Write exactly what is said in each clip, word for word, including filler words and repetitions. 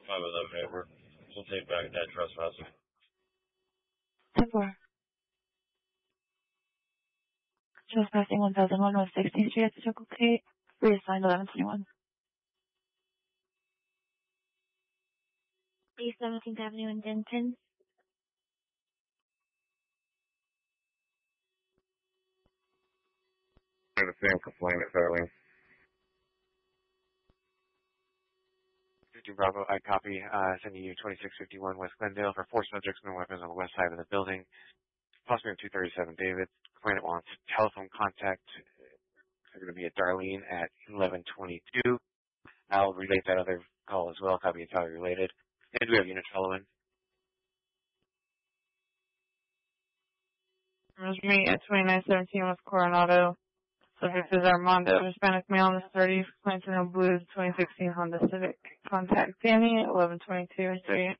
five of them paper. We'll take back that trespassing. ten four. Trespassing one thousand one West sixteenth Street at the Circle K. Reassigned eleven twenty-one. East seventeenth Avenue in Denton. I have the same complaint as Arlene. fifty Bravo, I copy, uh, sending you twenty-six fifty-one West Glendale for four subjects, no weapons on the west side of the building. Possibly two thirty-seven David. Complainant wants telephone contact. They're going to be at Darlene at eleven twenty-two. I'll relate that other call as well, copy entirely related. And we have units following. Rosemary at twenty-nine seventeen West Coronado. Subject is Armando, Hispanic male in his thirties, Plantation Blues, twenty sixteen Honda Civic. Contact Danny at eleven twenty-two, thirty-eight.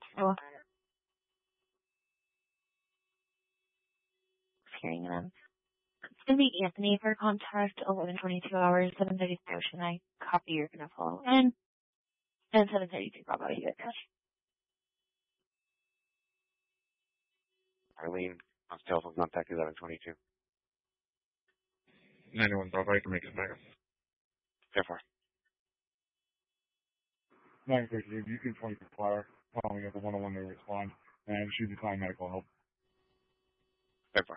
Hearing them. It's going to be Anthony for contact, eleven twenty-two hours, seven thirty-three Ocean. I copy, you're going to follow in. And seven thirty-two Bravo, you get that. Arlene wants telephone contact eleven twenty-two. ninety-one Bravo, I can make it back. Therefore. nine fifty, you can twenty-six Flower, following up the one oh one to respond, and she declined medical help. Therefore.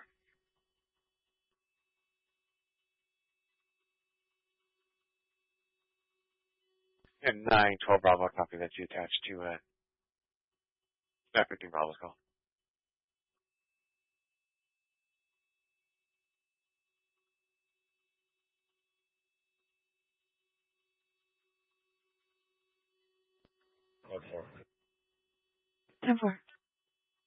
And nine twelve Bravo, copy that you attached to, uh, that fifteen Bravo's call. ten four. ten four.